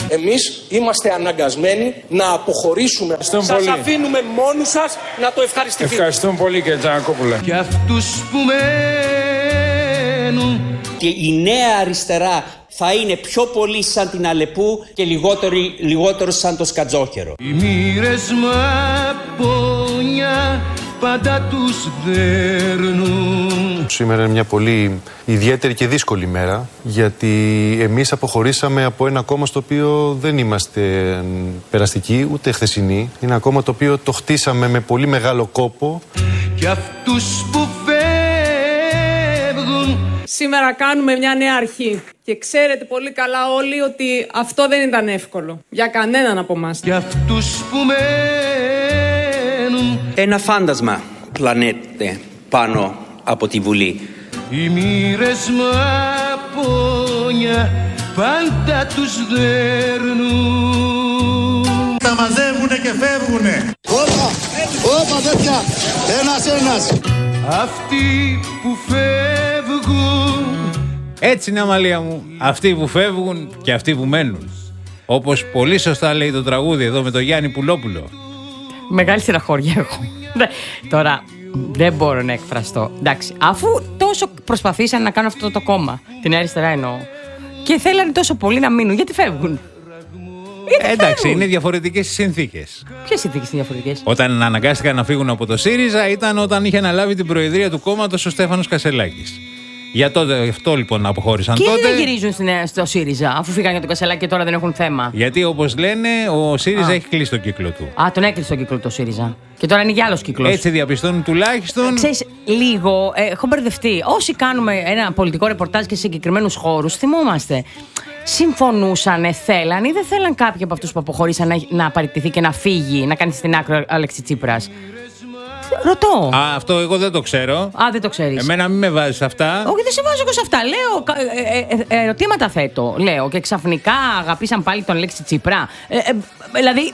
Εμείς είμαστε αναγκασμένοι να αποχωρήσουμε. Σας αφήνουμε μόνους σας να το ευχαριστηθείτε. Ευχαριστούμε πολύ, κύριε Τζανακόπουλε. Και αυτούς που μένουν. Και η νέα αριστερά θα είναι πιο πολύ σαν την Αλεπού και λιγότερο σαν το Σκατζόχερο. Οι μοίρες μαπονιά πάντα τους δέρνουν. Σήμερα είναι μια πολύ ιδιαίτερη και δύσκολη μέρα, γιατί εμείς αποχωρήσαμε από ένα κόμμα στο οποίο δεν είμαστε περαστικοί ούτε χθεσινοί. Είναι ένα κόμμα το οποίο το χτίσαμε με πολύ μεγάλο κόπο. Και αυτούς που φεύγουν. Σήμερα κάνουμε μια νέα αρχή και ξέρετε πολύ καλά όλοι ότι αυτό δεν ήταν εύκολο για κανέναν από εμάς. Και αυτούς που μένουν. Ένα φάντασμα πλανέται πάνω από τη Βουλή. Οι μοίρες μαπονιά πάντα τους δέρνουν. Τα μαζεύουνε και φεύγουνε. Όπα τέτοια, ένας. Αυτοί που φεύγουν. Έτσι είναι, Αμαλία μου, αυτοί που φεύγουν και αυτοί που μένουν. Όπως πολύ σωστά λέει το τραγούδι εδώ με τον Γιάννη Πουλόπουλο. Μεγάλη στεναχώρια έχω. Τώρα δεν μπορώ να εκφραστώ. Εντάξει, αφού τόσο προσπαθήσαν να κάνουν αυτό το κόμμα, την αριστερά εννοώ, και θέλανε τόσο πολύ να μείνουν, γιατί φεύγουν? Εντάξει, είναι διαφορετικές οι συνθήκες. Ποιες συνθήκες είναι διαφορετικές? Όταν αναγκάστηκαν να φύγουν από το ΣΥΡΙΖΑ ήταν όταν είχε αναλάβει την προεδρία του κόμματος ο Στέφανος Κασσελάκης. Για αυτό λοιπόν αποχώρησαν και τότε. Και δεν γυρίζουν στο ΣΥΡΙΖΑ, αφού φύγαν για τον Κασσελάκη και τώρα δεν έχουν θέμα. Γιατί όπως λένε, ο ΣΥΡΙΖΑ έχει κλείσει τον κύκλο του. Τον έκλεισε τον κύκλο το ΣΥΡΙΖΑ. Και τώρα είναι για άλλος κύκλος. Έτσι διαπιστώνουν τουλάχιστον. Ξέρεις, λίγο έχω μπερδευτεί. Όσοι κάνουμε ένα πολιτικό ρεπορτάζ και σε συγκεκριμένους χώρους, θυμόμαστε. Συμφωνούσαν, θέλαν ή δεν θέλαν κάποιοι από αυτούς που αποχωρήσαν να παραιτηθεί και να φύγει, να κάνει στην άκρη ο Αλέξη Τσίπρας? Ρωτώ. Αυτό εγώ δεν το ξέρω. Δεν το ξέρεις. Εμένα μην με βάζεις αυτά. Όχι, δεν σε βάζω εγώ σε αυτά. Λέω, ερωτήματα θέτω. Λέω και ξαφνικά αγαπήσαν πάλι τον Αλέξη Τσίπρα. Δηλαδή,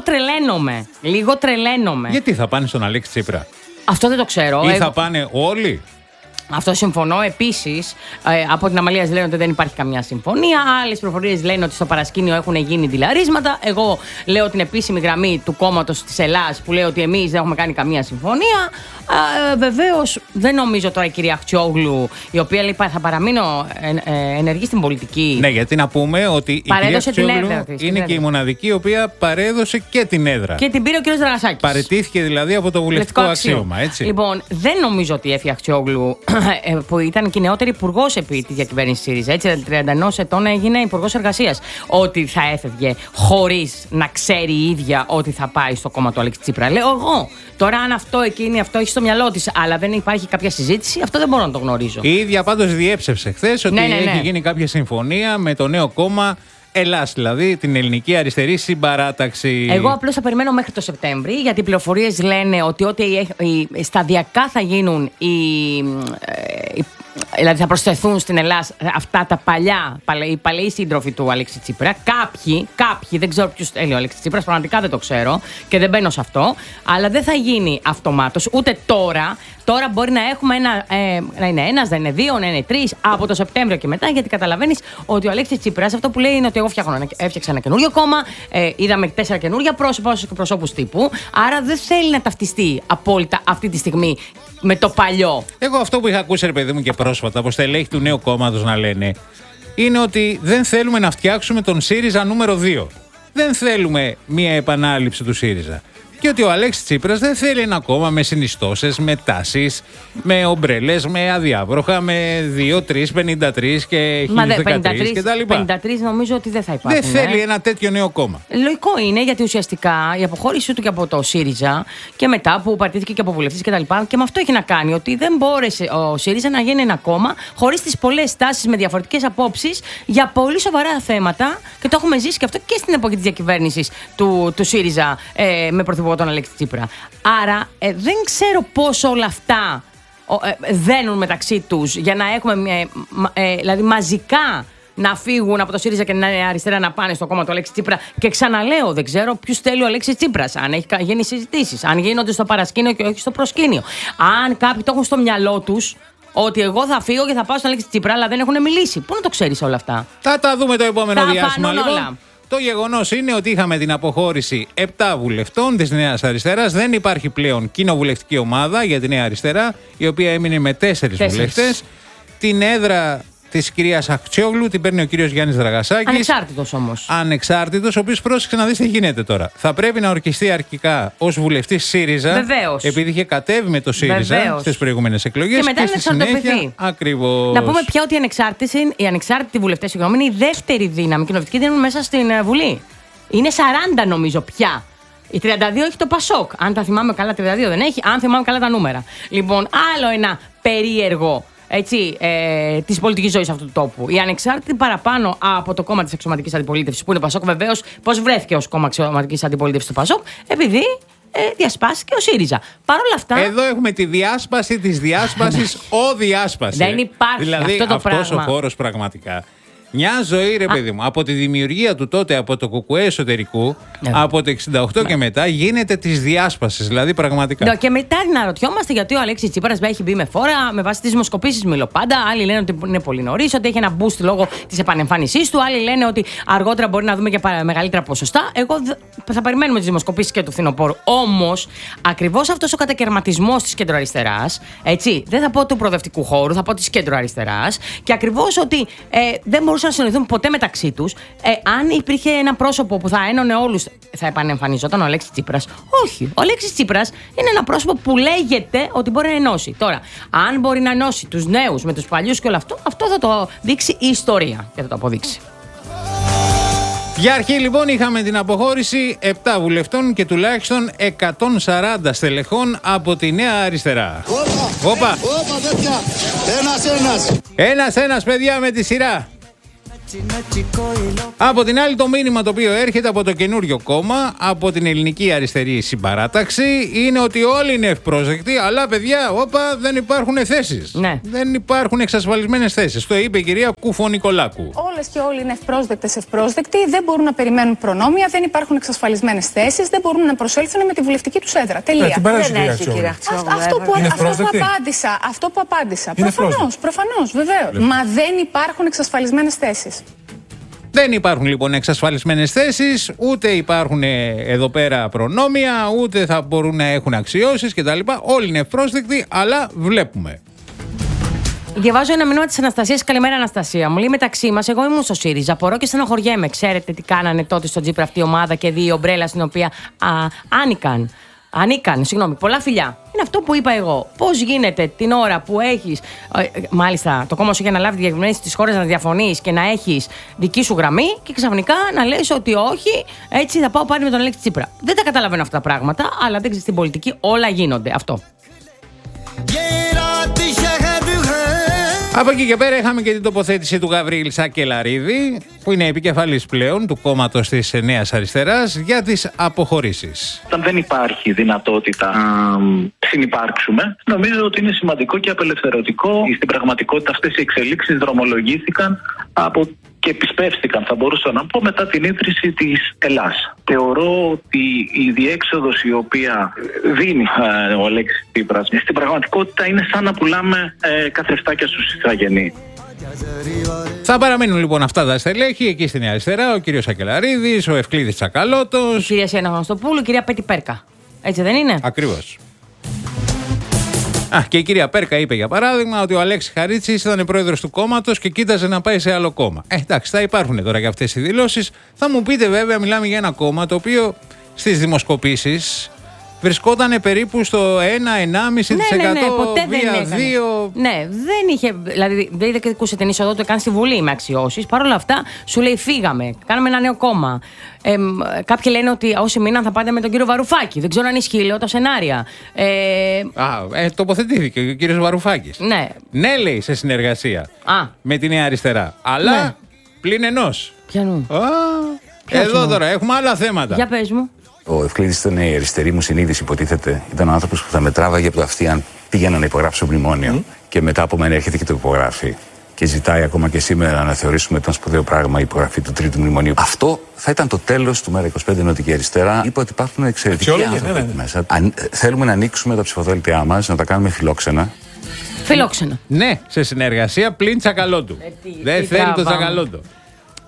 λίγο τρελαίνομαι. Γιατί θα πάνε στον Αλέξη Τσίπρα? Αυτό δεν το ξέρω. Ή θα πάνε όλοι? Αυτό συμφωνώ. Επίσης, από την Αμαλία λένε ότι δεν υπάρχει καμιά συμφωνία. Άλλες πληροφορίες λένε ότι στο παρασκήνιο έχουν γίνει δηλαρίσματα. Εγώ λέω την επίσημη γραμμή του κόμματος της Ελλάδας που λέει ότι εμείς δεν έχουμε κάνει καμία συμφωνία. Βεβαίως, δεν νομίζω τώρα η κυρία Αχτσιόγλου, η οποία λέει θα παραμείνω ενεργή στην πολιτική. Ναι, γιατί να πούμε ότι η κυρία Αχτσιόγλου είναι και η μοναδική η οποία παρέδωσε και την έδρα. Και την πήρε ο κύριος Δραγασάκης. Παραιτήθηκε δηλαδή από το βουλευτικό αξίωμα, έτσι. Λοιπόν, δεν νομίζω ότι έφυγε Αχτσιόγλου, που ήταν και η νεότερη υπουργός επί τη διακυβέρνηση ΣΥΡΙΖΑ. Έτσι, 31 ετών έγινε υπουργός εργασίας. Ότι θα έφευγε χωρίς να ξέρει η ίδια ότι θα πάει στο κόμμα του Αλέξη Τσίπρα. Λέω εγώ. Τώρα, αν αυτό έχει στο μυαλό της, αλλά δεν υπάρχει κάποια συζήτηση, αυτό δεν μπορώ να το γνωρίζω. Η ίδια πάντως διέψευσε χθες ότι έχει γίνει κάποια συμφωνία με το νέο κόμμα Ελλάς, δηλαδή την Ελληνική Αριστερή Συμπαράταξη. Εγώ απλώς θα περιμένω μέχρι το Σεπτέμβρη, γιατί οι πληροφορίες λένε ότι σταδιακά θα γίνουν δηλαδή θα προσθεθούν στην Ελλάδα αυτά τα οι παλαιοί σύντροφοι του Αλέξη Τσίπρα. Κάποιοι, δεν ξέρω ποιους θέλει ο Αλέξη Τσίπρας, πραγματικά δεν το ξέρω και δεν μπαίνω σε αυτό. Αλλά δεν θα γίνει αυτομάτως, ούτε τώρα. Τώρα μπορεί να έχουμε να είναι ένας, να είναι δύο, να είναι τρεις από το Σεπτέμβριο και μετά, γιατί καταλαβαίνεις ότι ο Αλέξης Τσίπρας αυτό που λέει είναι ότι εγώ έφτιαξα ένα καινούριο κόμμα, είδαμε 4 καινούργια πρόσωπα ως εκπροσώπους τύπου, άρα δεν θέλει να ταυτιστεί απόλυτα αυτή τη στιγμή με το παλιό. Εγώ αυτό που είχα ακούσει, ρε παιδί μου, και πρόσφατα από στελέχη του νέου κόμματος να λένε είναι ότι δεν θέλουμε να φτιάξουμε τον ΣΥΡΙΖΑ νούμερο 2. Δεν θέλουμε μία επανάληψη του ΣΥΡΙΖΑ. Και ότι ο Αλέξης Τσίπρας δεν θέλει ένα κόμμα με συνιστώσεις, με τάσεις, με ομπρέλες, με αδιάβροχα, με 2, 3, 53 και 1013 κτλ. 53 νομίζω ότι δεν θα υπάρχουν. Δεν θέλει ένα τέτοιο νέο κόμμα. Λογικό είναι, γιατί ουσιαστικά η αποχώρησή του και από το ΣΥΡΙΖΑ και μετά που παραιτήθηκε και από βουλευτής κτλ. Και με αυτό έχει να κάνει ότι δεν μπόρεσε ο ΣΥΡΙΖΑ να γίνει ένα κόμμα χωρίς τις πολλές τάσεις με διαφορετικές απόψεις για πολύ σοβαρά θέματα. Και το έχουμε ζήσει και αυτό και στην εποχή της διακυβέρνησης του ΣΥΡΙΖΑ με πρωθυπουργό τον Αλέξη Τσίπρα. Άρα δεν ξέρω πώς όλα αυτά δένουν μεταξύ τους για να έχουμε δηλαδή μαζικά να φύγουν από το ΣΥΡΙΖΑ και να είναι αριστερά να πάνε στο κόμμα του Αλέξη Τσίπρα. Και ξαναλέω, δεν ξέρω ποιους θέλει ο Αλέξης Τσίπρας. Αν έχει γίνει συζητήσεις, αν γίνονται στο παρασκήνιο και όχι στο προσκήνιο. Αν κάποιοι το έχουν στο μυαλό τους ότι εγώ θα φύγω και θα πάω στον Αλέξη Τσίπρα, αλλά δεν έχουν μιλήσει. Πού να το ξέρεις όλα αυτά? Θα τα δούμε το επόμενο διάστημα. Λοιπόν. Το γεγονός είναι ότι είχαμε την αποχώρηση 7 βουλευτών της Νέας Αριστεράς. Δεν υπάρχει πλέον κοινοβουλευτική ομάδα για τη Νέα Αριστερά, η οποία έμεινε με 4 βουλευτές. Την έδρα της κυρίας Αχτσιόγλου την παίρνει ο κύριος Γιάννης Δραγασάκης. Ανεξάρτητος όμως. Ανεξάρτητος, ο οποίος πρόσεξε να δεις τι γίνεται τώρα. Θα πρέπει να ορκιστεί αρχικά ως βουλευτής ΣΥΡΙΖΑ. Βεβαίως. Επειδή είχε κατέβει με το ΣΥΡΙΖΑ στις προηγούμενες εκλογές. Και μετά στη συνέχεια. Ακριβώς. Να πούμε πια ότι οι ανεξάρτητοι βουλευτές είναι η δεύτερη δύναμη κοινοβουλευτική δύναμη μέσα στην Βουλή. Είναι 40 νομίζω πια. Η 32 έχει το Πασόκ. Αν τα θυμάμαι καλά, 32 δεν έχει. Αν θυμάμαι καλά τα νούμερα. Λοιπόν, άλλο ένα περίεργο. Τη πολιτική ζωή αυτού του τόπου. Οι ανεξάρτητοι παραπάνω από το κόμμα τη αξιωματική αντιπολίτευση, που είναι το Πασόκ, βεβαίως, πώς βρέθηκε ως κόμμα αξιωματική αντιπολίτευση το Πασόκ, επειδή διασπάστηκε ο ΣΥΡΙΖΑ. Παρ' όλα αυτά. Εδώ έχουμε τη διάσπαση της διάσπασης, ο διάσπαση. Δεν υπάρχει δηλαδή, αυτό το πράγμα. Αυτός ο χώρος πραγματικά. Μια ζωή, ρε παιδί μου, από τη δημιουργία του τότε από το ΚΚΕ εσωτερικού, από το 68 και μετά, γίνεται της διάσπασης. Δηλαδή, πραγματικά. Και μετά να αναρωτιόμαστε γιατί ο Αλέξης Τσίπρας έχει μπει με φόρα, με βάση τις δημοσκοπήσεις μιλώ πάντα. Άλλοι λένε ότι είναι πολύ νωρίς, ότι έχει ένα boost λόγω της επανεμφάνισής του. Άλλοι λένε ότι αργότερα μπορεί να δούμε και μεγαλύτερα ποσοστά. Εγώ θα περιμένουμε τις δημοσκοπήσεις και του φθινοπόρου. Όμως, ακριβώς αυτός ο κατακαιρματισμός της κεντροαριστεράς, δεν θα πω του προοδευτικού χώρου, θα πω της κεντροαριστεράς, και ακριβώς ότι δεν μπορούσαν να συνοηθούν ποτέ μεταξύ τους. Αν υπήρχε ένα πρόσωπο που θα ένωνε όλους, θα επανεμφανιζόταν ο Αλέξης Τσίπρας? Όχι. Ο Αλέξης Τσίπρας είναι ένα πρόσωπο που λέγεται ότι μπορεί να ενώσει. Τώρα, αν μπορεί να ενώσει τους νέους με τους παλιούς και όλο αυτό, αυτό θα το δείξει η ιστορία και θα το αποδείξει. Για αρχή λοιπόν είχαμε την αποχώρηση 7 βουλευτών και τουλάχιστον 140 στελεχών από τη Νέα Αριστερά. Όπα, τέτοια. Ένας, παιδιά, με τη σειρά. Από την άλλη, το μήνυμα το οποίο έρχεται από το καινούριο κόμμα, από την Ελληνική Αριστερή Συμπαράταξη, είναι ότι όλοι είναι ευπρόσδεκτοι, αλλά παιδιά, δεν υπάρχουν θέσεις. Ναι. Δεν υπάρχουν εξασφαλισμένες θέσεις. Το είπε η κυρία Κουφο-Νικολάκου. Όλες και όλοι είναι ευπρόσδεκτοι, δεν μπορούν να περιμένουν προνόμια, δεν υπάρχουν εξασφαλισμένες θέσεις, δεν μπορούν να προσέλθουν με τη βουλευτική τους έδρα. Τελεία. Αυτό που απάντησα. Προφανώς, βεβαίως. Μα δεν υπάρχουν εξασφαλισμένες θέσεις. Δεν υπάρχουν λοιπόν εξασφαλισμένες θέσεις, ούτε υπάρχουν εδώ πέρα προνόμια, ούτε θα μπορούν να έχουν αξιώσεις κτλ. Όλοι είναι ευπρόσδεκτοι, αλλά βλέπουμε. Διαβάζω ένα μήνυμα της Αναστασίας. Καλημέρα, Αναστασία. Μου λέει μεταξύ μας, εγώ ήμουν στο ΣΥΡΙΖΑ. Απορώ και στενοχωριέμαι. Ξέρετε τι κάνανε τότε στο Τσίπρα αυτή η ομάδα και δει η ομπρέλα στην οποία ανήκαν, πολλά φιλιά. Είναι αυτό που είπα εγώ. Πώς γίνεται την ώρα που έχεις, μάλιστα το κόμμα σου έχει αναλάβει τη διακυβέρνηση της χώρας να διαφωνείς και να έχεις δική σου γραμμή και ξαφνικά να λες ότι όχι, έτσι θα πάω πάλι με τον Αλέξη Τσίπρα. Δεν τα καταλαβαίνω αυτά τα πράγματα, αλλά δεν ξέρεις, στην πολιτική όλα γίνονται. Αυτό. Από εκεί και πέρα είχαμε και την τοποθέτηση του Γαβρίλη Σακελαρίδη, που είναι επικεφαλής πλέον του κόμματος της Νέας Αριστεράς, για τις αποχωρήσεις. Όταν δεν υπάρχει δυνατότητα να συνυπάρξουμε, νομίζω ότι είναι σημαντικό και απελευθερωτικό. Στην πραγματικότητα αυτές οι εξελίξεις δρομολογήθηκαν και επισπεύστηκαν, θα μπορούσα να πω, μετά την ίδρυση της Ελλάς. Θεωρώ ότι η διέξοδος η οποία δίνει ο Αλέξης Τσίπρας στην πραγματικότητα είναι σαν να πουλάμε καθρεφτάκια στους Ιθαγενείς. Θα παραμείνουν λοιπόν αυτά τα στελέχη εκεί στην Νέα Αριστερά, ο κύριος Σακελαρίδης, ο Ευκλήδης Τσακαλώτος, η κυρία Σιένα Γνωστοπούλου, η κυρία Πέτη Πέρκα. Έτσι δεν είναι? Ακριβώς. Και η κυρία Πέρκα είπε για παράδειγμα ότι ο Αλέξης Χαρίτσης ήταν πρόεδρος του κόμματος και κοίταζε να πάει σε άλλο κόμμα. Εντάξει, θα υπάρχουν τώρα και αυτές οι δηλώσεις. Θα μου πείτε βέβαια, μιλάμε για ένα κόμμα το οποίο στις δημοσκοπήσεις βρισκόταν περίπου στο 1-1,5%. Ποτέ δεν έκανε. Ναι, δεν είχε. Δηλαδή δεν είδε την είσοδό του καν στη Βουλή με αξιώσεις. Παρ' όλα αυτά σου λέει φύγαμε, κάναμε ένα νέο κόμμα. Κάποιοι λένε ότι όσοι μείναν θα πάτε με τον κύριο Βαρουφάκη. Δεν ξέρω αν ισχύει, λέω τα σενάρια. Τοποθετήθηκε ο κύριος Βαρουφάκης. Ναι. Ναι, λέει, σε συνεργασία με τη Νέα Αριστερά. Αλλά πλην ενός. Ποιανού? Εδώ τώρα έχουμε άλλα θέματα. Για πες μου. Ο Ευκλήδης ήταν η αριστερή μου συνείδηση, υποτίθεται. Ήταν ο άνθρωπος που θα με τράβαγε από το αυτί αν πήγαινα να υπογράψω μνημόνιο. Και μετά από μένα έρχεται και το υπογράφει. Και ζητάει ακόμα και σήμερα να θεωρήσουμε το σπουδαίο πράγμα η υπογραφή του τρίτου μνημονίου. Αυτό θα ήταν το τέλος του ΜΕΡΑ25 Ενωτική Αριστερά. Είπα ότι υπάρχουν εξαιρετικοί άνθρωποι εκεί μέσα. Θέλουμε να ανοίξουμε τα ψηφοδέλτια μας, να τα κάνουμε φιλόξενα. Φιλόξενα. Ναι, σε συνεργασία πλην Τσακαλώτου. Δεν θέλει το Τσακαλώτου.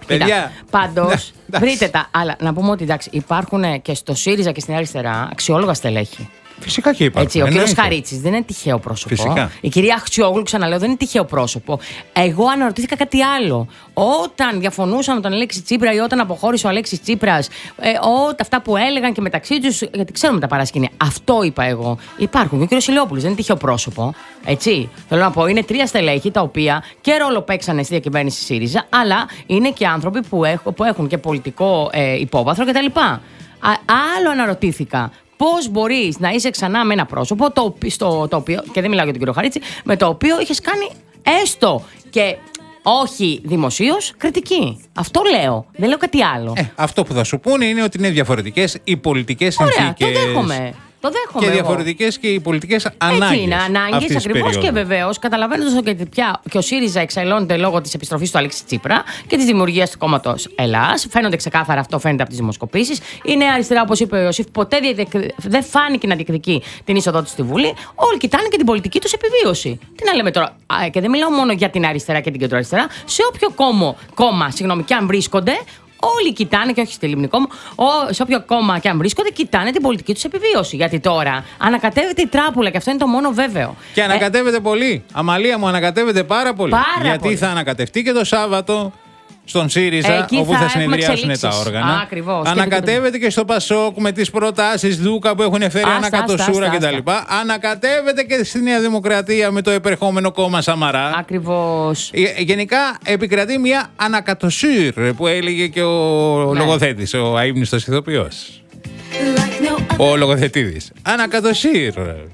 Παιδιά. Πάντως, βρείτε τα. Αλλά να πούμε ότι εντάξει, υπάρχουν και στο ΣΥΡΙΖΑ και στην αριστερά αξιόλογα στελέχη. Φυσικά και υπάρχουν. Έτσι, ο κύριος Χαρίτσης δεν είναι τυχαίο πρόσωπο. Φυσικά. Η κυρία Αχτσιόγλου, ξαναλέω, δεν είναι τυχαίο πρόσωπο. Εγώ αναρωτήθηκα κάτι άλλο. Όταν διαφωνούσαν με τον Αλέξη Τσίπρα ή όταν αποχώρησε ο Αλέξης Τσίπρας, αυτά που έλεγαν και μεταξύ τους, γιατί ξέρουμε τα παρασκήνια. Αυτό είπα εγώ. Υπάρχουν. Και ο κύριος Ηλιόπουλος δεν είναι τυχαίο πρόσωπο. Έτσι. Θέλω να πω, είναι 3 στελέχη τα οποία και ρόλο παίξανε στη διακυβέρνηση ΣΥΡΙΖΑ, αλλά είναι και άνθρωποι που έχουν και πολιτικό υπόβαθρο κτλ. Άλλο αναρωτήθηκα. Πώς μπορείς να είσαι ξανά με ένα πρόσωπο το οποίο, και δεν μιλάω για τον κύριο Χαρίτση, με το οποίο είχες κάνει έστω και όχι δημοσίως κριτική. Αυτό λέω. Δεν λέω κάτι άλλο. Αυτό που θα σου πούνε είναι ότι είναι διαφορετικές οι πολιτικές συνθήκες. Ωραία, το δέχομαι. Το δέχομαι. Και διαφορετικές και οι πολιτικές ανάγκες. Έτσι είναι, ανάγκες ακριβώς. Και βεβαίως καταλαβαίνοντας ότι πια και ο ΣΥΡΙΖΑ εξελώνεται λόγω της επιστροφής του Αλέξη Τσίπρα και της δημιουργίας του κόμματος Ελλάς. Φαίνονται ξεκάθαρα, αυτό φαίνεται από τις δημοσκοπήσεις. Η Νέα Αριστερά, όπως είπε ο Ιωσήφ, ποτέ δεν φάνηκε να διεκδικεί την είσοδό του στη Βουλή. Όλοι κοιτάνε και την πολιτική τους επιβίωση. Τι να λέμε τώρα. Και δεν μιλάω μόνο για την αριστερά και την κεντροαριστερά. Σε όποιο κόμμα και αν βρίσκονται. Όλοι κοιτάνε, και όχι στη Λίμνη κόμμα, σε όποιο κόμμα και αν βρίσκονται, κοιτάνε την πολιτική τους επιβίωση. Γιατί τώρα ανακατεύεται η τράπουλα και αυτό είναι το μόνο βέβαιο. Και ανακατεύεται πολύ. Αμαλία μου, ανακατεύεται πάρα πολύ. Γιατί θα ανακατευτεί και το Σάββατο στον ΣΥΡΙΖΑ, όπου θα συνεδριάσουν τα όργανα. Ακριβώς. Ανακατεύεται και στο ΠΑΣΟΚ με τις προτάσεις Δούκα που έχουν φέρει ανακατοσούρα κτλ. Ανακατεύεται και στη Νέα Δημοκρατία με το επερχόμενο κόμμα Σαμαρά. Ακριβώς. Γενικά επικρατεί μια ανακατοσύρ που έλεγε και ο λογοθέτης, ο αείμνηστος ηθοποιός. Ο λογοθετήδης. Ανακατοσύρ.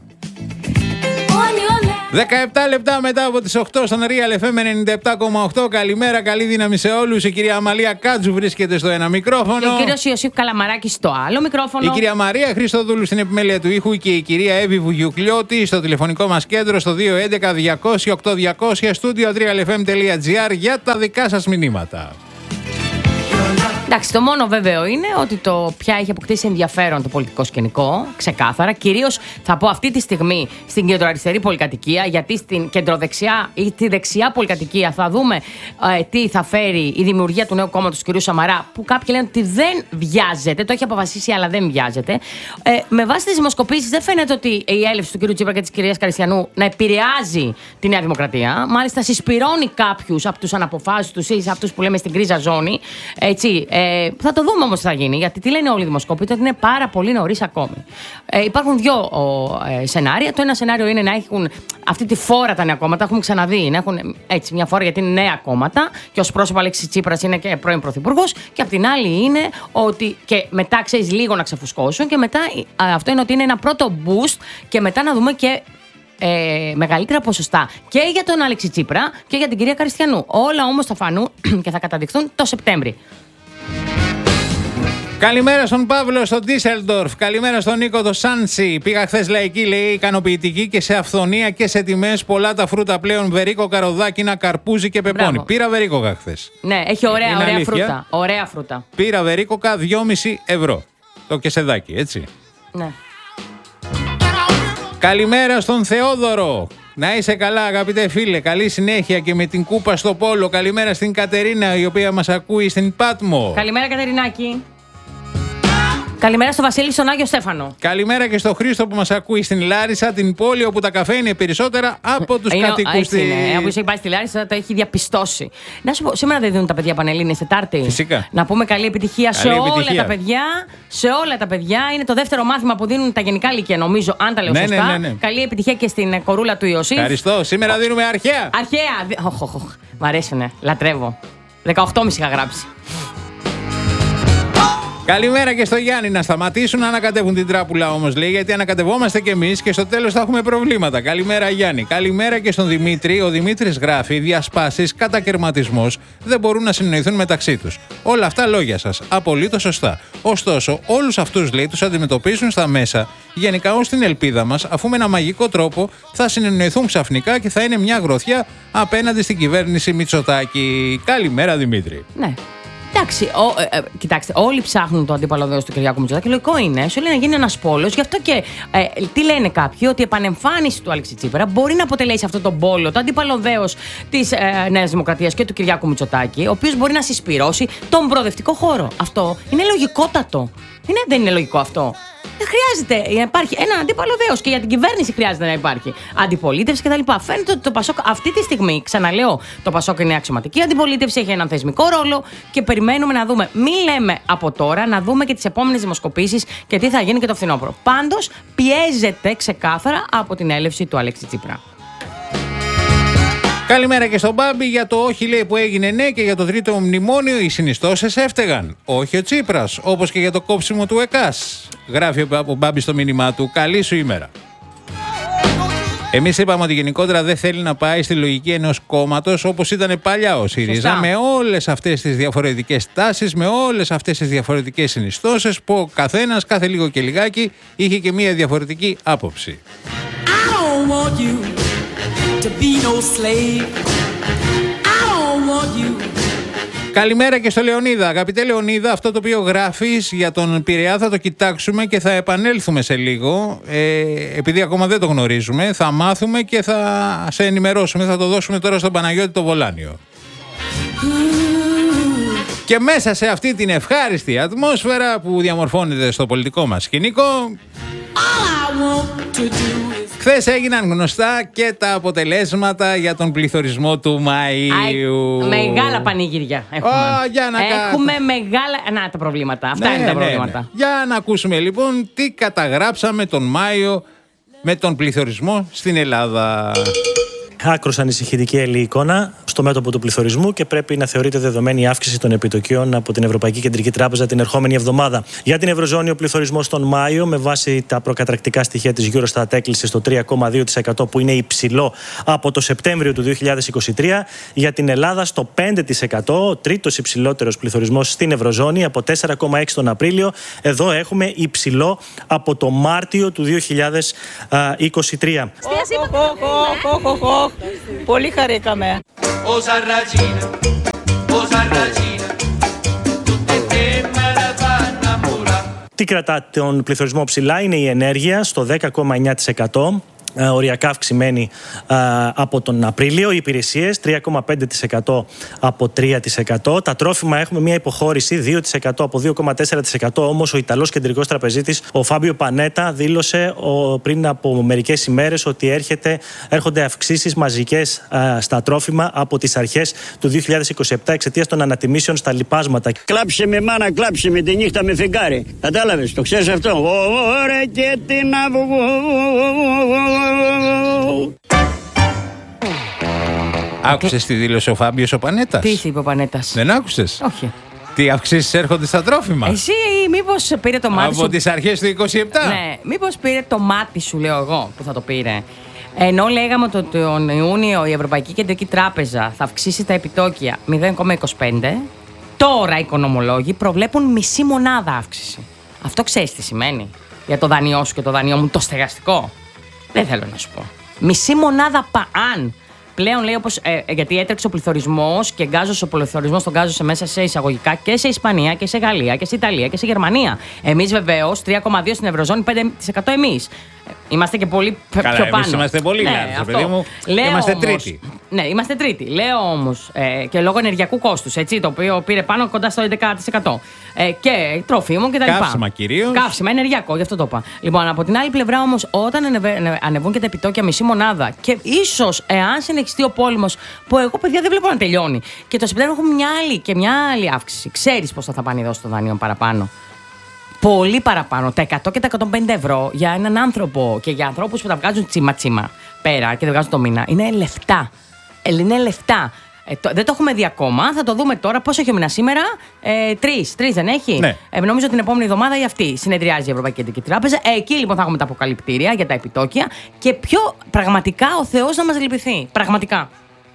17 λεπτά μετά από τις 8 στον Real FM 97,8. Καλημέρα, καλή δύναμη σε όλους. Η κυρία Αμαλία Κάτζου βρίσκεται στο ένα μικρόφωνο. Και ο κύριος Ιωσήφ Καλαμαράκης στο άλλο μικρόφωνο. Η κυρία Μαρία Χριστοδούλου στην επιμέλεια του ήχου και η κυρία Εύη Βουγιουκλιώτη στο τηλεφωνικό μας κέντρο στο 211-200-8200 studio realfm.gr για τα δικά σας μηνύματα. Εντάξει, το μόνο βέβαιο είναι ότι πια έχει αποκτήσει ενδιαφέρον το πολιτικό σκηνικό, ξεκάθαρα. Κυρίως θα πω αυτή τη στιγμή στην κεντροαριστερή πολυκατοικία, γιατί στην κεντροδεξιά ή τη δεξιά πολυκατοικία θα δούμε τι θα φέρει η δημιουργία του νέου κόμματος του κ. Σαμαρά, που κάποιοι λένε ότι δεν βιάζεται, το έχει αποφασίσει αλλά δεν βιάζεται. Με βάση τις δημοσκοπήσεις δεν φαίνεται ότι η έλευση του κ. Τσίπρα και της κυρίας Καριστιανού να επηρεάζει τη Νέα Δημοκρατία. Μάλιστα, συσπηρώνει κάποιους από τους αναποφάσιστους ή αυτούς που λέμε στην κρίζα ζώνη. Έτσι. Θα το δούμε όμως τι θα γίνει, γιατί τι λένε όλοι οι δημοσκόποι, ότι είναι πάρα πολύ νωρίς ακόμη. Υπάρχουν 2 σενάρια. Το ένα σενάριο είναι να έχουν αυτή τη φόρα τα νέα κόμματα, έχουμε ξαναδεί, να έχουν έτσι μια φόρα γιατί είναι νέα κόμματα και ως πρόσωπο Αλέξης Τσίπρας είναι και πρώην πρωθυπουργός. Και απ' την άλλη είναι ότι και μετά ξέρεις λίγο να ξεφουσκώσουν και μετά αυτό είναι ότι είναι ένα πρώτο boost και μετά να δούμε και μεγαλύτερα ποσοστά και για τον Αλέξη Τσίπρα και για την κυρία Καριστιανού. Όλα όμως θα φανούν και θα καταδειχθούν το Σεπτέμβρη. Καλημέρα στον Παύλο στο Ντίσελντορφ. Καλημέρα στον Νίκο το Σάντσι. Πήγα χθες λαϊκή, λέει, ικανοποιητική και σε αυθονία και σε τιμές. Πολλά τα φρούτα πλέον. Βερίκο, καροδάκινα, καρπούζι και πεπόνι. Μπράβο. Πήρα βερίκοκα χθες. Ναι, έχει ωραία φρούτα. Ωραία φρούτα. Πήρα βερίκοκα 2,5 ευρώ. Το κεσεδάκι, έτσι. Ναι. Καλημέρα στον Θεόδωρο. Να είσαι καλά, αγαπητέ φίλε. Καλή συνέχεια και με την κούπα στο πόλο. Καλημέρα στην Κατερίνα, η οποία μας ακούει στην Πάτμο. Καλημέρα, Κατερινάκη. Καλημέρα στο Βασίλη, στον Άγιο Στέφανο. Καλημέρα και στο Χρήστο που μας ακούει στην Λάρισα, την πόλη όπου τα καφέ είναι περισσότερα από τους κατοίκους της. Από έχει πάει στη Λάρισα, το έχει διαπιστώσει. Να σου πω, σήμερα δεν δίνουν τα παιδιά Πανελλήνιες Τετάρτη. Φυσικά. Να πούμε καλή επιτυχία σε όλα τα παιδιά. Σε όλα τα παιδιά. Είναι το δεύτερο μάθημα που δίνουν τα γενικά λύκεια, νομίζω, αν τα λέω σωστά. Ναι. Καλή επιτυχία και στην κορούλα του Ιωσήφ. Ευχαριστώ. Σήμερα δίνουμε αρχαία. Αρχαία. Μ' αρέσουνε. Λατρεύω. 18,5 είχα γράψει. Καλημέρα και στο Γιάννη. Να σταματήσουν να ανακατεύουν την τράπουλα όμως, λέει, γιατί ανακατευόμαστε κι εμείς και στο τέλος θα έχουμε προβλήματα. Καλημέρα, Γιάννη. Καλημέρα και στον Δημήτρη. Ο Δημήτρης γράφει: διασπάσεις, κατακαιρματισμός δεν μπορούν να συνοηθούν μεταξύ τους. Όλα αυτά λόγια σας. Απολύτως σωστά. Ωστόσο, όλους αυτούς, λέει, τους αντιμετωπίζουν στα μέσα γενικά ως την ελπίδα μας, αφού με ένα μαγικό τρόπο θα συνεννοηθούν ξαφνικά και θα είναι μια γροθιά απέναντι στην κυβέρνηση Μητσοτάκη. Καλημέρα, Δημήτρη. Ναι. Εντάξει, κοιτάξτε, όλοι ψάχνουν το αντίπαλο δέος του Κυριάκου Μητσοτάκη. Λογικό είναι. Σου λέει να γίνει ένας πόλος. Γι' αυτό και τι λένε κάποιοι, ότι η επανεμφάνιση του Αλέξη Τσίπρα μπορεί να αποτελέσει αυτό τον πόλο, το αντίπαλο δέος της Νέας Δημοκρατίας και του Κυριάκου Μητσοτάκη, ο οποίος μπορεί να συσπυρώσει τον προοδευτικό χώρο. Αυτό είναι λογικότατο. Δεν είναι λογικό αυτό. Δεν χρειάζεται να υπάρχει ένα αντίπαλο δέος και για την κυβέρνηση χρειάζεται να υπάρχει αντιπολίτευση κτλ. Φαίνεται ότι το Πασόκ αυτή τη στιγμή, ξαναλέω, το Πασόκ είναι αξιωματική αντιπολίτευση, έχει έναν θεσμικό ρόλο και περιμένουμε να δούμε. Μην λέμε από τώρα, να δούμε και τις επόμενες δημοσκοπήσεις και τι θα γίνει και το φθινόπωρο. Πάντως, πιέζεται ξεκάθαρα από την έλευση του Αλέξη Τσίπρα. Καλημέρα και στον Μπάμπη. Για το όχι, λέει, που έγινε ναι, και για το τρίτο μνημόνιο οι συνιστώσεις έφταιγαν. Όχι ο Τσίπρας, όπως και για το κόψιμο του ΕΚΑΣ. Γράφει ο Μπάμπη στο μήνυμά του. Καλή σου ημέρα. Εμείς είπαμε ότι γενικότερα δεν θέλει να πάει στη λογική ενός κόμματος όπως ήταν παλιά ο ΣΥΡΙΖΑ, με όλες αυτές τις διαφορετικές τάσεις, με όλες αυτές τις διαφορετικές συνιστώσεις που ο καθένας κάθε λίγο και λιγάκι είχε και μία διαφορετική άποψη. Καλημέρα και στο Λεωνίδα. Αγαπητέ Λεωνίδα, αυτό το οποίο γράφεις για τον Πειραιά θα το κοιτάξουμε και θα επανέλθουμε σε λίγο. Επειδή ακόμα δεν το γνωρίζουμε, θα μάθουμε και θα σε ενημερώσουμε. Θα το δώσουμε τώρα στον Παναγιώτη το Βολάνιο. Και μέσα σε αυτή την ευχάριστη ατμόσφαιρα που διαμορφώνεται στο πολιτικό μας σκηνικό, χθες έγιναν γνωστά και τα αποτελέσματα για τον πληθωρισμό του Μαΐου. Μεγάλα πανηγύρια έχουμε μεγάλα τα προβλήματα. Αυτά είναι τα προβλήματα. Ναι. Για να ακούσουμε λοιπόν τι καταγράψαμε τον Μάιο με τον πληθωρισμό στην Ελλάδα. Άκρως ανησυχητική εικόνα στο μέτωπο του πληθωρισμού και πρέπει να θεωρείται δεδομένη η αύξηση των επιτοκίων από την Ευρωπαϊκή Κεντρική Τράπεζα την ερχόμενη εβδομάδα. Για την Ευρωζώνη, ο πληθωρισμός τον Μάιο, με βάση τα προκαταρκτικά στοιχεία της Eurostat, έκλεισε στο 3,2%, που είναι υψηλό από το Σεπτέμβριο του 2023. Για την Ελλάδα, στο 5%, ο τρίτος υψηλότερος πληθωρισμός στην Ευρωζώνη, από 4,6% τον Απρίλιο. Εδώ έχουμε υψηλό από το Μάρτιο του 2023. Πολύ χαρήκαμε. Τι κρατά τον πληθωρισμό ψηλά είναι η ενέργεια στο 10,9%. Οριακά αυξημένη από τον Απρίλιο. Οι υπηρεσίες 3,5% από 3%. Τα τρόφιμα έχουμε μια υποχώρηση 2% από 2,4%. Όμως ο Ιταλός κεντρικός τραπεζίτης, ο Φάμπιο Πανέτα, δήλωσε πριν από μερικές ημέρες ότι έρχονται αυξήσεις μαζικές στα τρόφιμα από τις αρχές του 2027 εξαιτίας των ανατιμήσεων στα λιπάσματα. Κλάψε με μάνα, κλάψε με τη νύχτα με φεγγάρι. Κατάλαβες, το ξέρεις αυτό? Ωραία και την Άκουσες τι δήλωσε ο Φάμπιος ο Πανέτας? Τι είπε ο Πανέτας? Δεν άκουσες? Όχι. Τι αυξήσεις έρχονται στα τρόφιμα? Εσύ μήπως πήρε το μάτι σου? Από τις αρχές του 27. Ναι, μήπως πήρε το μάτι σου, λέω εγώ, που θα το πήρε. Ενώ λέγαμε ότι τον Ιούνιο η Ευρωπαϊκή Κεντρική Τράπεζα θα αυξήσει τα επιτόκια 0,25, τώρα οι οικονομολόγοι προβλέπουν μισή μονάδα αύξηση. Αυτό ξέρεις τι σημαίνει για το δανειό σου και το δανειό μου, το στεγαστικό? Δεν θέλω να σου πω. Μισή μονάδα αν. Πλέον λέει, όπως, γιατί έτρεξε ο πληθωρισμός και ο πληθωρισμός τον γκάζωσε μέσα σε εισαγωγικά και σε Ισπανία και σε Γαλλία και σε Ιταλία και σε Γερμανία. Εμείς βεβαίως 3,2% στην Ευρωζώνη, 5% εμείς. Είμαστε και πολύ πιο πάνω. Εμείς είμαστε πολύ λάθος, παιδί μου. Είμαστε τρίτη. Ναι, είμαστε τρίτη. Λέω όμως και λόγω ενεργειακού κόστους, έτσι, το οποίο πήρε πάνω κοντά στο 11%. Και τροφίμων κτλ. Καύσιμα κυρίως. Καύσιμα, ενεργειακό, γι' αυτό το είπα. Λοιπόν, από την άλλη πλευρά όμως, όταν ανεβούν και τα επιτόκια μισή μονάδα και ίσως εάν συνεχιστεί ο πόλεμος, που εγώ παιδιά δεν βλέπω να τελειώνει, και το Σεπτέμβριο έχουμε μια άλλη αύξηση. Ξέρεις πόσο θα πάνε εδώ στο δάνειο παραπάνω? Πολύ παραπάνω. Τα 100 και τα 150 ευρώ για έναν άνθρωπο και για ανθρώπους που τα βγάζουν τσίμα-τσίμα πέρα και δεν βγάζουν το μήνα. Είναι λεφτά. Είναι λεφτά. Δεν το έχουμε δει ακόμα. Θα το δούμε τώρα. Πόσο έχει ο μήνας σήμερα? Τρεις δεν έχει? Ναι. Νομίζω την επόμενη εβδομάδα ή αυτή συνεδριάζει η Ευρωπαϊκή Κεντρική Τράπεζα. Εκεί λοιπόν θα έχουμε τα αποκαλυπτήρια για τα επιτόκια και πιο πραγματικά ο Θεός να μας λυπηθεί. Πραγματικά.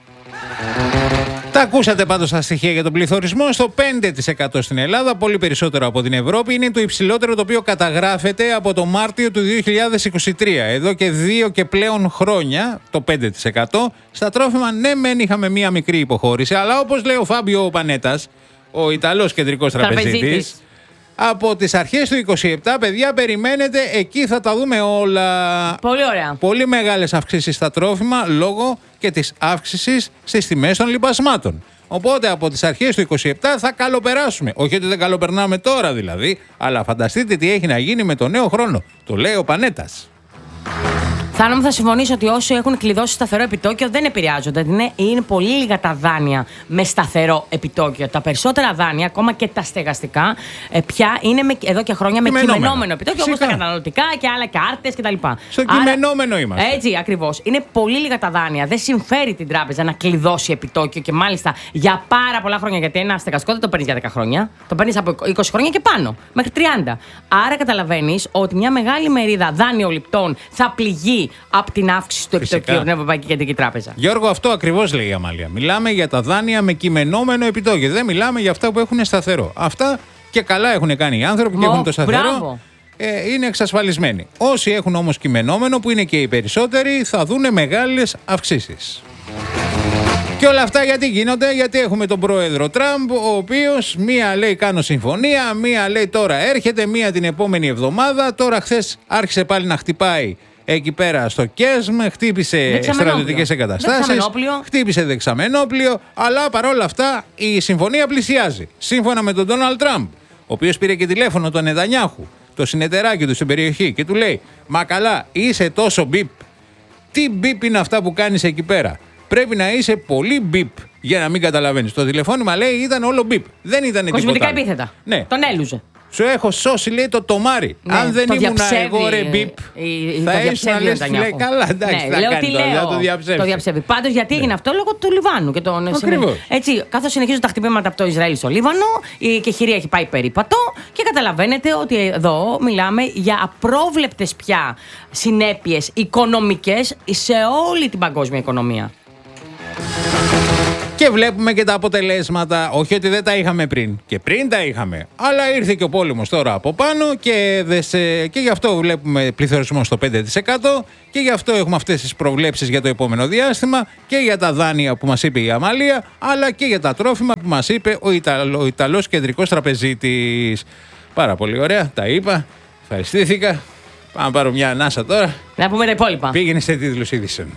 Τα ακούσατε πάντως τα στοιχεία για τον πληθωρισμό. Στο 5% στην Ελλάδα, πολύ περισσότερο από την Ευρώπη. Είναι το υψηλότερο το οποίο καταγράφεται από το Μάρτιο του 2023. Εδώ και 2 και πλέον χρόνια, το 5%. Στα τρόφιμα, ναι, μεν είχαμε μία μικρή υποχώρηση, αλλά όπως λέει ο Φάμπιο Πανέτας, ο Ιταλός κεντρικός τραπεζίτης. Από τις αρχές του 27, παιδιά, περιμένετε, εκεί θα τα δούμε όλα. Πολύ ωραία. Πολύ μεγάλες αυξήσεις στα τρόφιμα λόγω και της αύξησης στις τιμές των λιπασμάτων. Οπότε από τις αρχές του 27 θα καλοπεράσουμε. Όχι ότι δεν καλοπερνάμε τώρα δηλαδή, αλλά φανταστείτε τι έχει να γίνει με το νέο χρόνο. Το λέει ο Πανέτας. Θάνο μου, θα συμφωνήσω ότι όσοι έχουν κλειδώσει σταθερό επιτόκιο δεν επηρεάζονται. Είναι πολύ λίγα τα δάνεια με σταθερό επιτόκιο. Τα περισσότερα δάνεια, ακόμα και τα στεγαστικά, πια είναι εδώ και χρόνια με κειμενόμενο επιτόκιο, όπως τα καταναλωτικά και άλλα κάρτες κτλ. Στο κειμενόμενο είμαστε. Έτσι, ακριβώς. Είναι πολύ λίγα τα δάνεια. Δεν συμφέρει την τράπεζα να κλειδώσει επιτόκιο και μάλιστα για πάρα πολλά χρόνια. Γιατί ένα στεγαστικό δεν το παίρνει για 10 χρόνια. Το παίρνει από 20 χρόνια και πάνω, μέχρι 30. Άρα καταλαβαίνεις ότι μια μεγάλη μερίδα δανειοληπτών θα πληγεί από την αύξηση του επιτοκίου στην Ευρωπαϊκή Κεντρική Τράπεζα. Γιώργο, αυτό ακριβώς λέει η Αμάλια. Μιλάμε για τα δάνεια με κειμενόμενο επιτόκιο. Δεν μιλάμε για αυτά που έχουν σταθερό. Αυτά και καλά έχουν κάνει οι άνθρωποι και έχουν το σταθερό. Είναι εξασφαλισμένοι. Όσοι έχουν όμως κειμενόμενο, που είναι και οι περισσότεροι, θα δούνε μεγάλες αυξήσεις. Και όλα αυτά γιατί γίνονται? Γιατί έχουμε τον πρόεδρο Τραμπ, ο οποίος μία λέει κάνω συμφωνία, μία λέει τώρα έρχεται, μία την επόμενη εβδομάδα. Τώρα χθες άρχισε πάλι να χτυπάει εκεί πέρα στο ΚΕΣΜ, χτύπησε στρατιωτικές εγκαταστάσεις, χτύπησε δεξαμενόπλιο, αλλά παρόλα αυτά η συμφωνία πλησιάζει. Σύμφωνα με τον Ντόναλντ Τραμπ, ο οποίος πήρε και τηλέφωνο τον Νετανιάχου, το συνεταιράκι του στην περιοχή, και του λέει: μα καλά, είσαι τόσο μπιπ. Τι μπιπ είναι αυτά που κάνεις εκεί πέρα? Πρέπει να είσαι πολύ μπιπ για να μην καταλαβαίνεις. Το τηλεφώνημα, λέει, ήταν όλο μπιπ. Δεν ήταν τίποτα. Κοσμητικά επίθετα. Ναι. Τον έλουζε. Σου έχω σώσει, λέει, το τομάρι. Ναι, αν δεν ήμουν εγώ ρε μπιπ, θα ήσουν, λες, λέει, καλά, εντάξει, ναι, θα κάνει το διαψεύσει. Το διαψεύει. Πάντως γιατί έγινε αυτό? Λόγω του Λιβάνου. Και έτσι, καθώς συνεχίζουν τα χτυπήματα από το Ισραήλ στο Λίβανο, η κεχηρία έχει πάει περίπατο και καταλαβαίνετε ότι εδώ μιλάμε για απρόβλεπτες πια συνέπειες οικονομικές σε όλη την παγκόσμια οικονομία. Και βλέπουμε και τα αποτελέσματα. Όχι ότι δεν τα είχαμε πριν. Και πριν τα είχαμε. Αλλά ήρθε και ο πόλεμος τώρα από πάνω και γι' αυτό βλέπουμε πληθωρισμό στο 5%. Και γι' αυτό έχουμε αυτές τις προβλέψεις για το επόμενο διάστημα. Και για τα δάνεια που μας είπε η Αμαλία. Αλλά και για τα τρόφιμα που μας είπε ο Ιταλός κεντρικός τραπεζίτης. Πάρα πολύ ωραία. Τα είπα. Ευχαριστήθηκα. Πάμε να πάρω μια ανάσα τώρα. Να πούμε τα υπόλοιπα. Πήγαινε σε τίτλους ειδήσεων.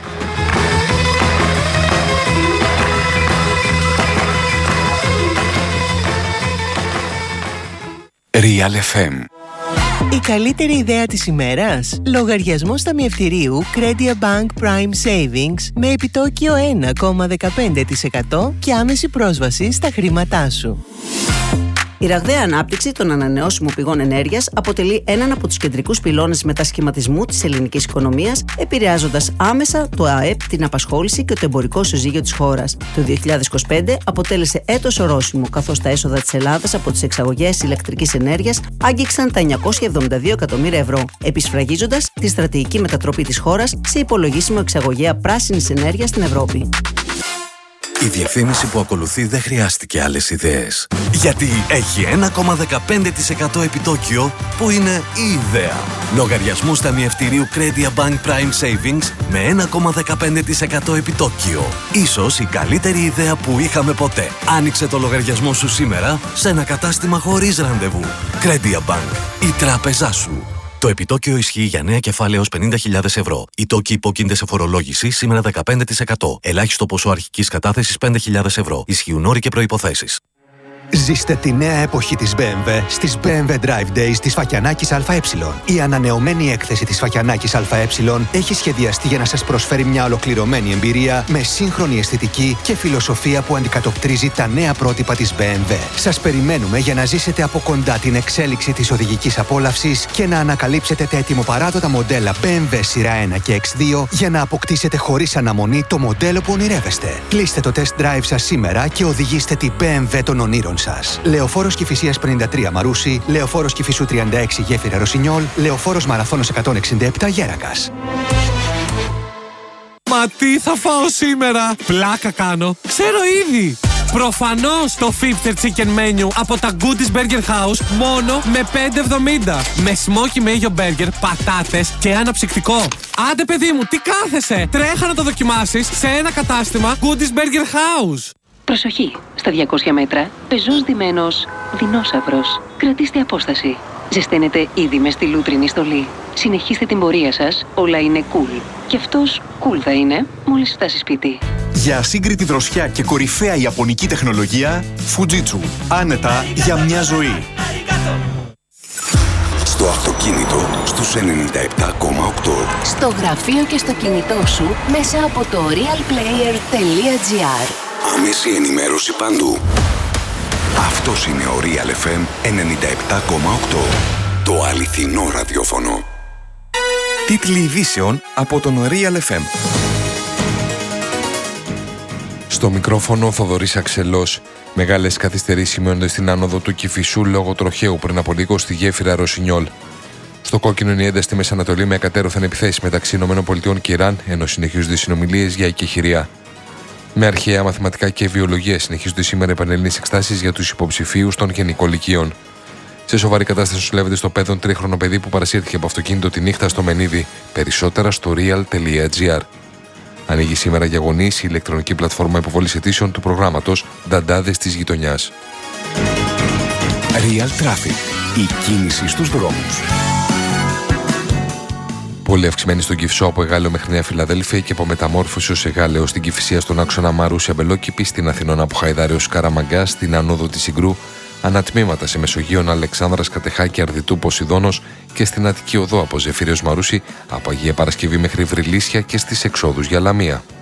Real FM. Η καλύτερη ιδέα της ημέρας? Λογαριασμός ταμιευτηρίου Credia Bank Prime Savings με επιτόκιο 1,15% και άμεση πρόσβαση στα χρήματά σου. Η ραγδαία ανάπτυξη των ανανεώσιμων πηγών ενέργειας αποτελεί έναν από τους κεντρικούς πυλώνες μετασχηματισμού της ελληνικής οικονομίας, επηρεάζοντας άμεσα το ΑΕΠ, την απασχόληση και το εμπορικό ισοζύγιο της χώρας. Το 2025 αποτέλεσε έτος ορόσημο, καθώς τα έσοδα της Ελλάδας από τις εξαγωγές ηλεκτρικής ενέργειας άγγιξαν τα 972 εκατομμύρια ευρώ, επισφραγίζοντας τη στρατηγική μετατροπή της χώρας σε υπολογίσιμο εξαγωγέα πράσινης ενέργειας στην Ευρώπη. Η διευθύνηση που ακολουθεί δεν χρειάστηκε άλλες ιδέες. Γιατί έχει 1,15% επιτόκιο που είναι η ιδέα. Λογαριασμούς ταμιευτηρίου Credia Bank Prime Savings με 1,15% επιτόκιο. Ίσως η καλύτερη ιδέα που είχαμε ποτέ. Άνοιξε το λογαριασμό σου σήμερα σε ένα κατάστημα χωρίς ραντεβού. Credia Bank. Η τράπεζά σου. Το επιτόκιο ισχύει για νέα κεφάλαια έως 50.000 ευρώ. Οι τόκοι υπόκεινται σε φορολόγηση σήμερα 15%. Ελάχιστο ποσό αρχικής κατάθεσης 5.000 ευρώ. Ισχύουν όροι και προϋποθέσεις. Ζήστε τη νέα εποχή της BMW στις BMW Drive Days της Φακιανάκης ΑΕ. Η ανανεωμένη έκθεση της Φακιανάκης ΑΕ έχει σχεδιαστεί για να σας προσφέρει μια ολοκληρωμένη εμπειρία με σύγχρονη αισθητική και φιλοσοφία που αντικατοπτρίζει τα νέα πρότυπα της BMW. Σας περιμένουμε για να ζήσετε από κοντά την εξέλιξη της οδηγικής απόλαυσης και να ανακαλύψετε τα ετοιμοπαράδοτα μοντέλα BMW σειρά 1 και X2 για να αποκτήσετε χωρίς αναμονή το μοντέλο που ονειρεύεστε. Κλείστε το test drive σας σήμερα και οδηγήστε την BMW των ονείρων σας. Λεωφόρος Κηφισίας 53 Μαρούσι, Λεωφόρος Κηφισού 36 Γέφυρα Ρωσινιόλ, Λεωφόρος Μαραθώνος 167 Γέρακας. Μα τι θα φάω σήμερα? Πλάκα κάνω. Ξέρω ήδη. Προφανώς το Fifter Chicken Menu από τα Goodies Burger House μόνο με 5,70. Με smoky mayo burger, πατάτες και αναψυκτικό. Άντε παιδί μου, τι κάθεσαι? Τρέχα να το δοκιμάσεις σε ένα κατάστημα Goodies Burger House. Προσοχή! Στα 200 μέτρα, πεζός ντυμένος δεινόσαυρος. Κρατήστε απόσταση. Ζεσταίνετε ήδη με στη λούτρινη στολή. Συνεχίστε την πορεία σας, όλα είναι cool. Και αυτός cool θα είναι μόλις φτάσει σπίτι. Για ασύγκριτη δροσιά και κορυφαία ιαπωνική τεχνολογία, Fujitsu. Άνετα για μια ζωή. Στο αυτοκίνητο στους 97,8. Στο γραφείο και στο κινητό σου μέσα από το realplayer.gr. Άμεση ενημέρωση παντού. Αυτός είναι ο Real FM 97,8. Το αληθινό ραδιόφωνο. Τίτλοι ειδήσεων από τον Real FM. Στο μικρόφωνο ο Θοδωρής Αξελός. Μεγάλες καθυστερήσεις σημειώνονται στην άνοδο του Κηφισού λόγω τροχαίου πριν από λίγο στη γέφυρα Ρωσινιόλ. Στο κόκκινο είναι η ένταση στη Μέση Ανατολή με εκατέρωθεν επιθέσεις μεταξύ ΗΠΑ και Ιράν, ενώ συνεχίζονται οι συνομιλίες για εκεχηρία. Με αρχαία μαθηματικά και βιολογία συνεχίζονται σήμερα οι πανελληνίες εξετάσεις για τους υποψηφίους των γενικών λυκείων. Σε σοβαρή κατάσταση νοσηλεύεται στο παιδόν τρίχρονο παιδί που παρασύρθηκε από αυτοκίνητο τη νύχτα στο Μενίδη. Περισσότερα στο real.gr. Ανοίγει σήμερα για γονείς η ηλεκτρονική πλατφόρμα υποβολής αιτήσεων του προγράμματος Νταντάδες της Γειτονιάς. Real Traffic. Η κίνηση στους δρόμους. Πολύ αυξημένη στον Κηφισό από Εγάλεο μέχρι Νέα Φιλαδέλφια και από Μεταμόρφωση ως Εγάλεο στην Κηφισία στον άξονα Μαρούσια Μπελόκηπη, στην Αθηνών από Χαϊδάρη ως Καραμαγκά, στην ανόδο της Συγκρού, ανατμήματα σε Μεσογείων Αλεξάνδρας Κατεχάκη Αρδιτού Ποσειδώνος και στην Αττική Οδό από Ζεφύριος Μαρούση, από Αγία Παρασκευή μέχρι Βρυλίσια και στις εξόδους για Λαμία.